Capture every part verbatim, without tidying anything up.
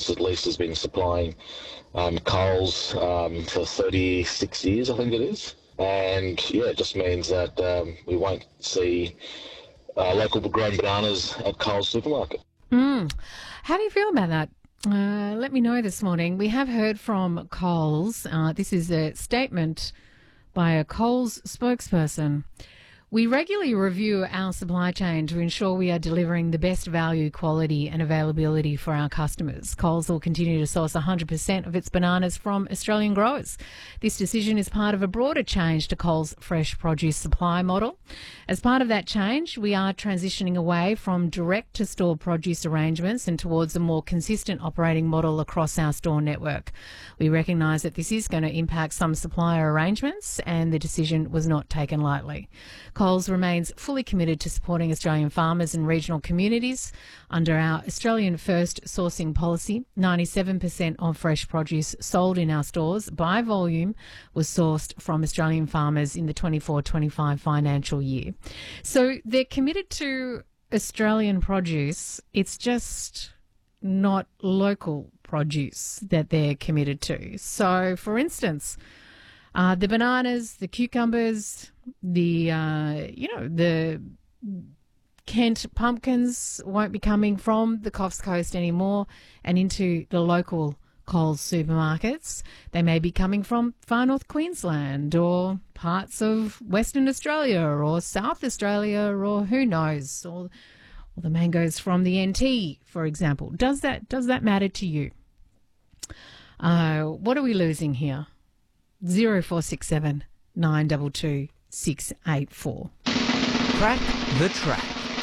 Coles at least has been supplying um, Coles um, for thirty-six years, I think it is. And, yeah, it just means that um, we won't see uh, local grown bananas at Coles supermarket. Mm. How do you feel about that? Uh, let me know this morning. We have heard from Coles. Uh, this is a statement by a Coles spokesperson. We regularly review our supply chain to ensure we are delivering the best value, quality and availability for our customers. Coles will continue to source one hundred percent of its bananas from Australian growers. This decision is part of a broader change to Coles' fresh produce supply model. As part of that change, we are transitioning away from direct-to-store produce arrangements and towards a more consistent operating model across our store network. We recognise that this is going to impact some supplier arrangements, and the decision was not taken lightly. Coles remains fully committed to supporting Australian farmers and regional communities. Under our Australian First sourcing policy, ninety-seven percent of fresh produce sold in our stores by volume was sourced from Australian farmers in the twenty-four twenty-five financial year. So they're committed to Australian produce. It's just not local produce that they're committed to. So, for instance, uh, the bananas, the cucumbers, the, uh, you know, the Kent pumpkins won't be coming from the Coffs Coast anymore and into the local Coles supermarkets. They may be coming from far north Queensland or parts of Western Australia or South Australia or who knows, or, or the mangoes from the N T, for example. Does that does that matter to you? Uh, what are we losing here? zero four six seven nine two two six eight four. Crack the track.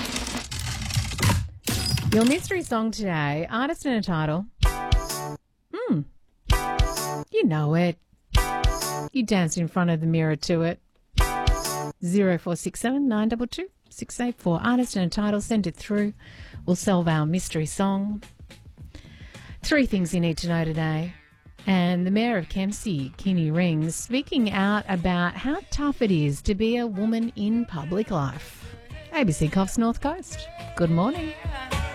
Your mystery song today, artist and a title. Hmm. You know it. You danced in front of the mirror to it. zero four six seven nine two two six eight four. Artist and a title. Send it through. We'll solve our mystery song. Three things you need to know today. And the Mayor of Kempsey, Kenny Rings, speaking out about how tough it is to be a woman in public life. A B C Coffs North Coast. Good morning.